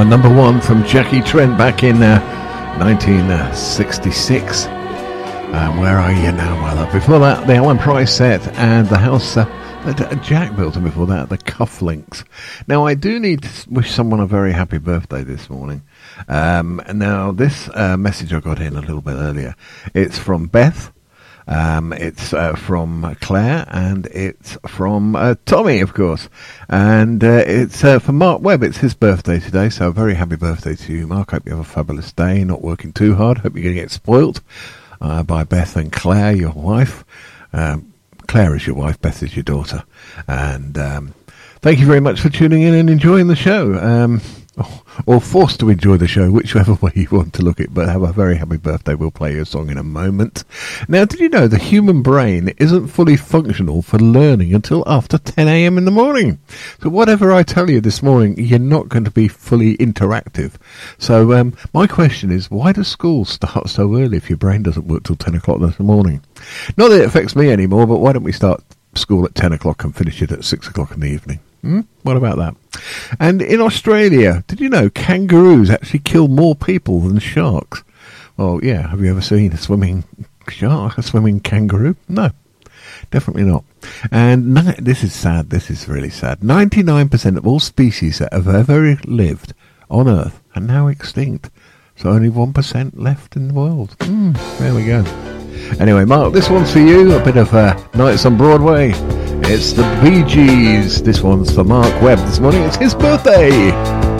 number one from Jackie Trent back in 1966. Where Are You Now, My Love? Before that, the Alan Price set and the house that Jack built, and before that, the Cufflinks. Now, I do need to wish someone a very happy birthday this morning. Now, this message I got in a little bit earlier, it's from Beth. It's from Claire, and it's from Tommy, of course, and it's for Mark Webb. It's his birthday today, so a very happy birthday to you, Mark. Hope you have a fabulous day, not working too hard. Hope you're going to get spoilt by Beth and Claire, your wife. Claire is your wife, Beth is your daughter, and thank you very much for tuning in and enjoying the show. Or forced to enjoy the show, whichever way you want to look at it, but have a very happy birthday. We'll play your song in a moment. Now, did you know the human brain isn't fully functional for learning until after 10 a.m. in the morning? So whatever I tell you this morning, you're not going to be fully interactive. So my question is, why does school start so early if your brain doesn't work till 10 o'clock in the morning? Not that it affects me anymore, but why don't we start school at 10 o'clock and finish it at 6 o'clock in the evening? What about that? And in Australia, did you know kangaroos actually kill more people than sharks? Well, yeah. Have you ever seen a swimming shark, a swimming kangaroo? No, definitely not. And this is sad. This is really sad. 99% of all species that have ever lived on Earth are now extinct. So only 1% left in the world. There we go. Anyway, Mark, this one's for you. A bit of Nights on Broadway. It's the Bee Gees. This one's for Mark Webb this morning. It's his birthday.